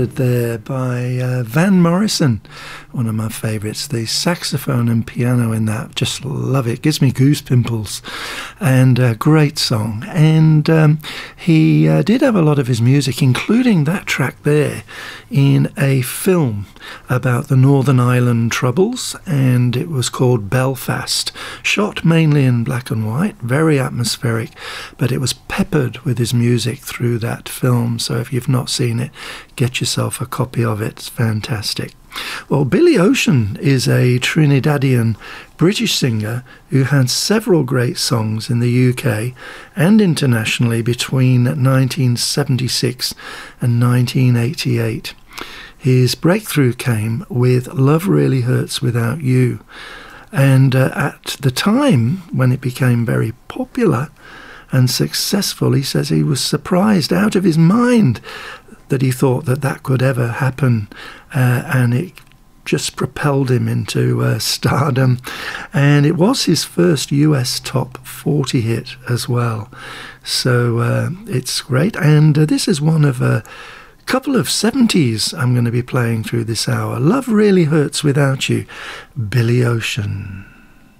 There by Van Morrison, one of my favourites. The saxophone and piano in that, just love it. Gives me goose pimples, and a great song. And he did have a lot of his music, including that track there, in a film about the Northern Ireland Troubles, and it was called Belfast. Shot mainly in black and white, very atmospheric, but it was peppered with his music through that film. So if you've not seen it, get yourself a copy of it. It's fantastic. Well, Billy Ocean is a Trinidadian British singer who had several great songs in the UK and internationally between 1976 and 1988. His breakthrough came with Love Really Hurts Without You, and at the time when it became very popular and successful, he says he was surprised out of his mind that he thought that that could ever happen, and it just propelled him into stardom. And it was his first US top 40 hit as well, so it's great. And this is one of a couple of 70s I'm going to be playing through this hour. Love Really Hurts Without You, Billy Ocean.